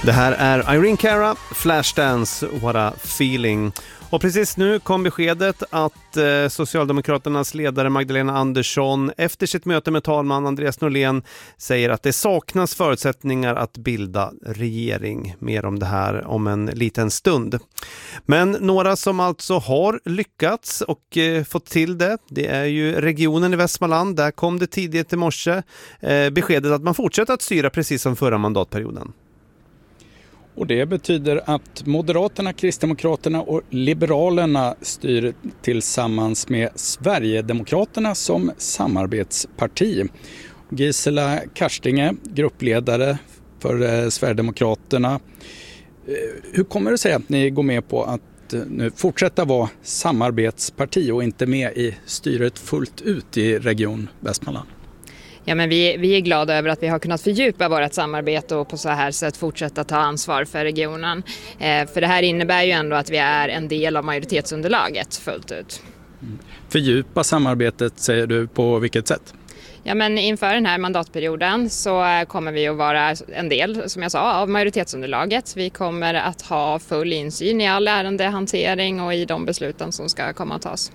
Det här är Irene Cara, Flashdance, What a Feeling. Och precis nu kom beskedet att Socialdemokraternas ledare Magdalena Andersson efter sitt möte med talman Andreas Norlén säger att det saknas förutsättningar att bilda regering. Mer om det här om en liten stund. Men några som alltså har lyckats och fått till det är ju regionen i Västmanland. Där kom det tidigt i morse beskedet att man fortsätter att styra precis som förra mandatperioden. Och det betyder att Moderaterna, Kristdemokraterna och Liberalerna styr tillsammans med Sverigedemokraterna som samarbetsparti. Gisela Karstinge, gruppledare för Sverigedemokraterna. Hur kommer det sig att ni går med på att nu fortsätta vara samarbetsparti och inte med i styret fullt ut i Region Västmanland? Ja, men vi är glada över att vi har kunnat fördjupa vårt samarbete och på så här sätt fortsätta ta ansvar för regionen. För det här innebär ju ändå att vi är en del av majoritetsunderlaget fullt ut. Fördjupa samarbetet, säger du, på vilket sätt? Ja, men inför den här mandatperioden så kommer vi att vara en del, som jag sa, av majoritetsunderlaget. Vi kommer att ha full insyn i all ärendehantering och i de besluten som ska komma att tas.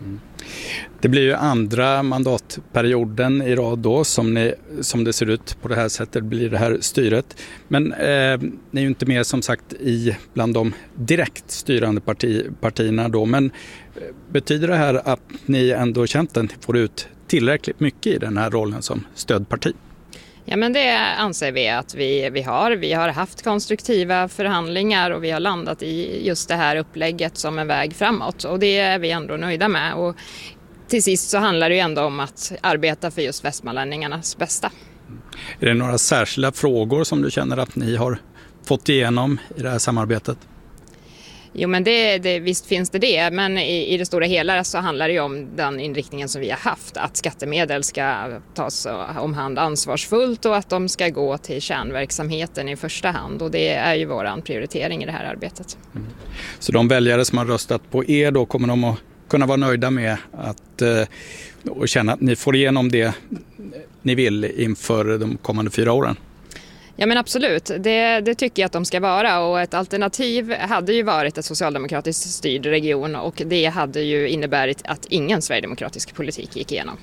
Det blir ju andra mandatperioden i rad då som det ser ut på det här sättet blir det här styret. Men ni är ju inte med som sagt bland de direkt styrande partierna då. Men betyder det här att ni ändå känt att ni får ut tillräckligt mycket i den här rollen som stödparti? Ja, men det anser vi att vi har. Vi har haft konstruktiva förhandlingar och vi har landat i just det här upplägget som en väg framåt. Och det är vi ändå nöjda med. Och till sist så handlar det ju ändå om att arbeta för just västmanlänningarnas bästa. Är det några särskilda frågor som du känner att ni har fått igenom i det här samarbetet? Jo, men visst finns det. Men i det stora hela så handlar det ju om den inriktningen som vi har haft. Att skattemedel ska tas om hand ansvarsfullt och att de ska gå till kärnverksamheten i första hand. Och det är ju våran prioritering i det här arbetet. Så de väljare som har röstat på er då kommer de att kunna vara nöjda med att och känna att ni får igenom det ni vill inför de kommande 4 åren? Ja, men absolut, det tycker jag att de ska vara, och ett alternativ hade ju varit ett socialdemokratiskt styrd region och det hade ju inneburit att ingen sverigedemokratisk politik gick igenom.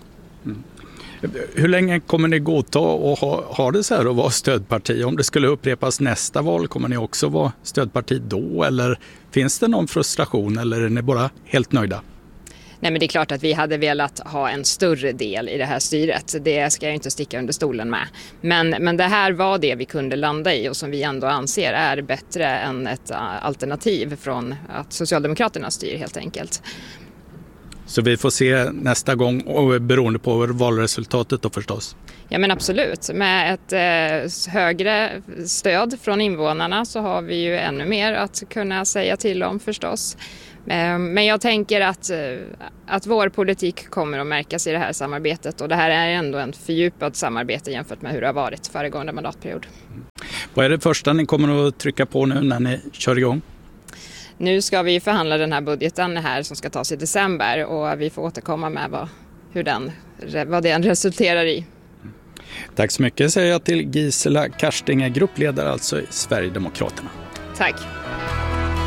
Hur länge kommer ni godta och ha det så här och vara stödparti? Om det skulle upprepas nästa val, kommer ni också vara stödparti då, eller finns det någon frustration eller är ni bara helt nöjda? Nej, men det är klart att vi hade velat ha en större del i det här styret. Det ska jag inte sticka under stolen med. Men det här var det vi kunde landa i och som vi ändå anser är bättre än ett alternativ från att Socialdemokraterna styr helt enkelt. Så vi får se nästa gång, och beroende på valresultatet då förstås? Ja, men absolut. Med ett högre stöd från invånarna så har vi ju ännu mer att kunna säga till om förstås. Men jag tänker att vår politik kommer att märkas i det här samarbetet, och det här är ändå en fördjupad samarbete jämfört med hur det har varit föregående mandatperiod. Vad är det första ni kommer att trycka på nu när ni kör igång? Nu ska vi förhandla den här budgeten här som ska tas i december, och vi får återkomma med vad den resulterar i. Tack så mycket säger jag till Gisela Karstinge, gruppledare alltså i Sverigedemokraterna. Tack.